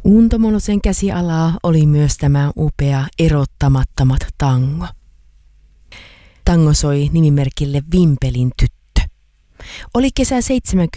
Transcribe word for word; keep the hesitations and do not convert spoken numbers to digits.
Unto Monosen käsialaa oli myös tämä upea Erottamattomat tango. Tango soi nimimerkille Vimpelin tyttö. Oli kesä seitsemänkymmentä